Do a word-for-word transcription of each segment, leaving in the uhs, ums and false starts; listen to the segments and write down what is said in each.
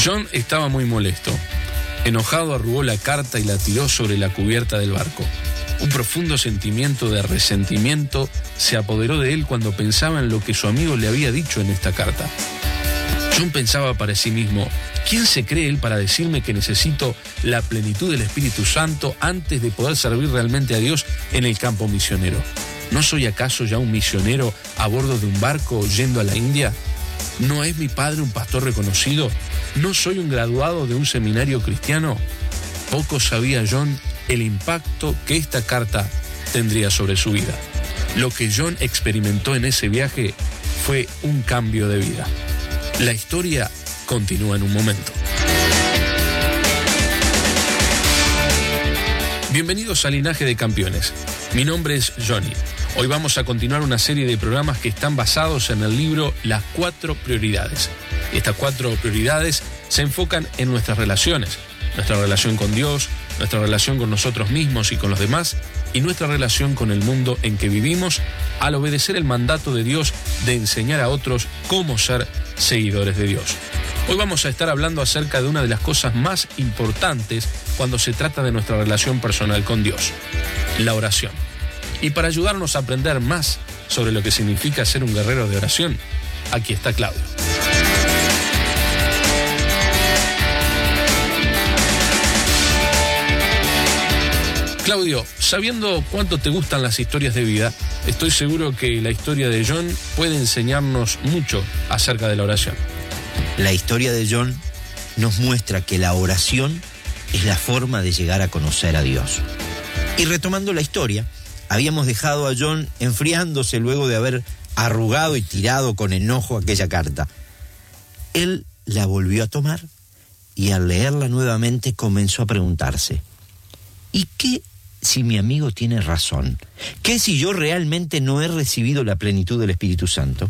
John estaba muy molesto. Enojado, arrugó la carta y la tiró sobre la cubierta del barco. Un profundo sentimiento de resentimiento se apoderó de él cuando pensaba en lo que su amigo le había dicho en esta carta. John pensaba para sí mismo: ¿quién se cree él para decirme que necesito la plenitud del Espíritu Santo antes de poder servir realmente a Dios en el campo misionero? ¿No soy acaso ya un misionero a bordo de un barco yendo a la India? ¿No es mi padre un pastor reconocido? ¿No soy un graduado de un seminario cristiano? Poco sabía John el impacto que esta carta tendría sobre su vida. Lo que John experimentó en ese viaje fue un cambio de vida. La historia continúa en un momento. Bienvenidos a Linaje de Campeones. Mi nombre es Johnny. Hoy vamos a continuar una serie de programas que están basados en el libro Las Cuatro Prioridades. Estas cuatro prioridades se enfocan en nuestras relaciones, nuestra relación con Dios, nuestra relación con nosotros mismos y con los demás, y nuestra relación con el mundo en que vivimos, al obedecer el mandato de Dios de enseñar a otros cómo ser seguidores de Dios. Hoy vamos a estar hablando acerca de una de las cosas más importantes cuando se trata de nuestra relación personal con Dios, la oración. Y para ayudarnos a aprender más sobre lo que significa ser un guerrero de oración, aquí está Claudio. Claudio, sabiendo cuánto te gustan las historias de vida, estoy seguro que la historia de John puede enseñarnos mucho acerca de la oración. La historia de John nos muestra que la oración es la forma de llegar a conocer a Dios. Y retomando la historia, habíamos dejado a John enfriándose luego de haber arrugado y tirado con enojo aquella carta. Él la volvió a tomar y al leerla nuevamente comenzó a preguntarse: ¿y qué si mi amigo tiene razón? ¿Qué si yo realmente no he recibido la plenitud del Espíritu Santo?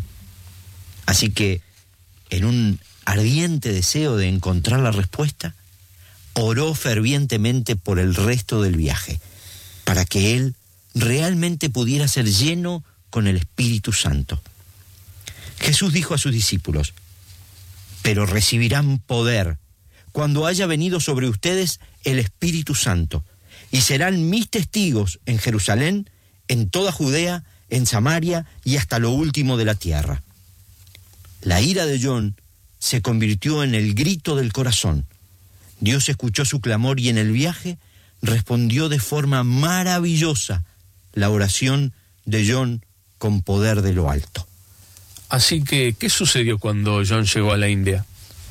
Así que, en un ardiente deseo de encontrar la respuesta, oró fervientemente por el resto del viaje, para que él realmente pudiera ser lleno con el Espíritu Santo. Jesús dijo a sus discípulos: pero recibirán poder cuando haya venido sobre ustedes el Espíritu Santo, y serán mis testigos en Jerusalén, en toda Judea, en Samaria y hasta lo último de la tierra. La ira de John se convirtió en el grito del corazón. Dios escuchó su clamor y en el viaje respondió de forma maravillosa la oración de John con poder de lo alto. Así que, ¿qué sucedió cuando John llegó a la India?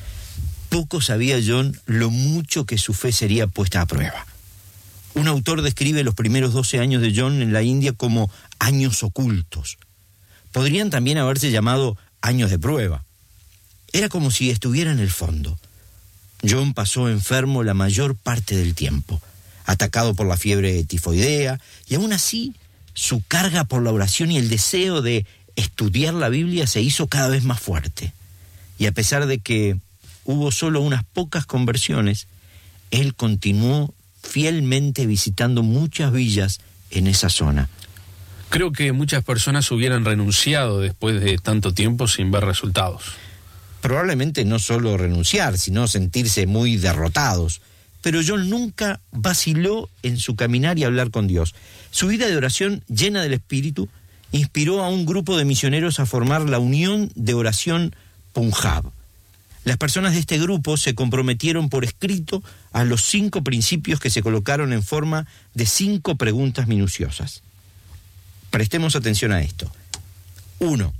Poco sabía John lo mucho que su fe sería puesta a prueba. Un autor describe los primeros doce años de John en la India como años ocultos. Podrían también haberse llamado años de prueba. Era como si estuviera en el fondo. John pasó enfermo la mayor parte del tiempo, atacado por la fiebre tifoidea, y aún así su carga por la oración y el deseo de estudiar la Biblia se hizo cada vez más fuerte. Y a pesar de que hubo solo unas pocas conversiones, él continuó fielmente visitando muchas villas en esa zona. Creo que muchas personas hubieran renunciado después de tanto tiempo sin ver resultados. Probablemente no solo renunciar, sino sentirse muy derrotados. Pero John nunca vaciló en su caminar y hablar con Dios. Su vida de oración llena del Espíritu inspiró a un grupo de misioneros a formar la Unión de Oración Punjab. Las personas de este grupo se comprometieron por escrito a los cinco principios que se colocaron en forma de cinco preguntas minuciosas. Prestemos atención a esto. Uno,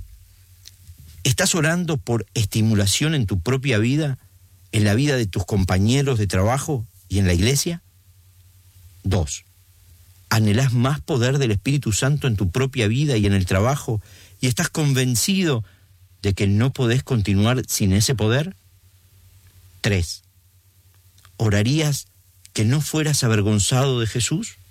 ¿estás orando por estimulación en tu propia vida, en la vida de tus compañeros de trabajo y en la iglesia? Dos, ¿anhelás más poder del Espíritu Santo en tu propia vida y en el trabajo y estás convencido de que no podés continuar sin ese poder? Tres, ¿orarías que no fueras avergonzado de Jesús?